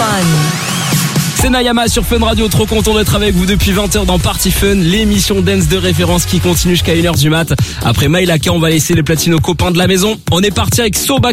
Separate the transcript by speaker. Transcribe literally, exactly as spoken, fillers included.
Speaker 1: Fun.
Speaker 2: C'est Nayama sur Fun Radio, trop content d'être avec vous depuis vingt heures dans Party Fun, l'émission dance de référence qui continue jusqu'à une heure du mat. Après Maïlaka, on va laisser les platines aux copains de la maison. On est parti avec Soba